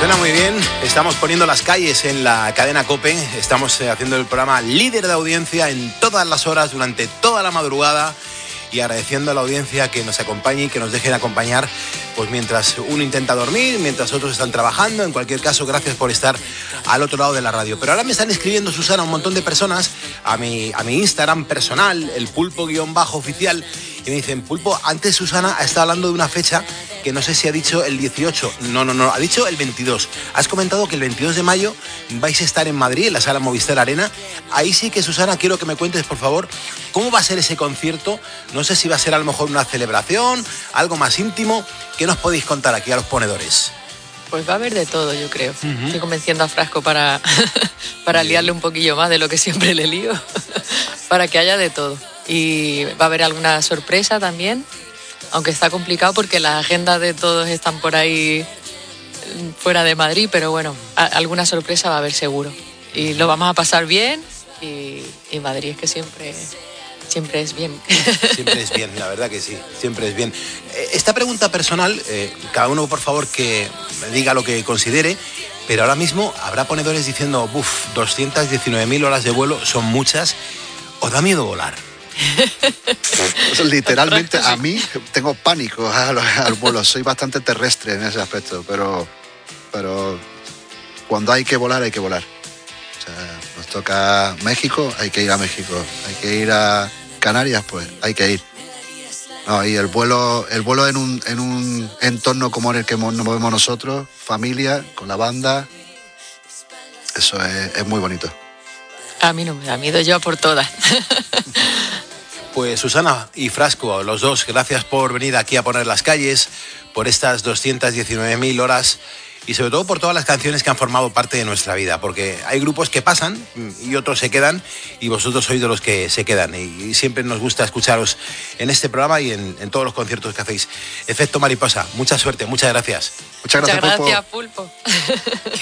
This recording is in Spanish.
Suena muy bien, estamos poniendo las calles en la cadena COPE, estamos haciendo el programa líder de audiencia en todas las horas, durante toda la madrugada, y agradeciendo a la audiencia que nos acompañe y que nos dejen acompañar pues mientras uno intenta dormir, mientras otros están trabajando. En cualquier caso, gracias por estar al otro lado de la radio. Pero ahora me están escribiendo, Susana, un montón de personas a mi Instagram personal, el pulpo_oficial, y me dicen: Pulpo, antes Susana ha estado hablando de una fecha que no sé si ha dicho el 18, no, ha dicho el 22. Has comentado que el 22 de mayo vais a estar en Madrid, en la sala Movistar Arena. Ahí sí que, Susana, quiero que me cuentes, por favor, cómo va a ser ese concierto. No sé si va a ser a lo mejor una celebración, algo más íntimo. ¿Qué nos podéis contar aquí a los ponedores? Pues va a haber de todo, yo creo. Estoy convenciendo a Frasco para liarle un poquillo más de lo que siempre le lío, para que haya de todo. Y va a haber alguna sorpresa también, aunque está complicado porque las agendas de todos están por ahí fuera de Madrid, pero bueno, alguna sorpresa va a haber seguro. Y lo vamos a pasar bien, y Madrid es que siempre es bien. Siempre es bien, la verdad que sí, siempre es bien. Esta pregunta personal, cada uno por favor que me diga lo que considere, pero ahora mismo habrá ponedores diciendo: 219.000 horas de vuelo son muchas. ¿Os da miedo volar? Literalmente, a mí tengo pánico al vuelo. Soy bastante terrestre en ese aspecto, pero cuando hay que volar, hay que volar. O sea, nos toca México, hay que ir a México. Hay que ir a Canarias, pues hay que ir. No, y el vuelo en un entorno como en el que nos movemos nosotros, familia, con la banda, eso es muy bonito. A mí no me da miedo, yo a por todas. Pues Susana y Frasco, los dos, gracias por venir aquí a poner las calles, por estas 219.000 horas y sobre todo por todas las canciones que han formado parte de nuestra vida, porque hay grupos que pasan y otros se quedan, y vosotros sois de los que se quedan, y siempre nos gusta escucharos en este programa y en todos los conciertos que hacéis. Efecto Mariposa, mucha suerte, muchas gracias. Muchas gracias, Pulpo.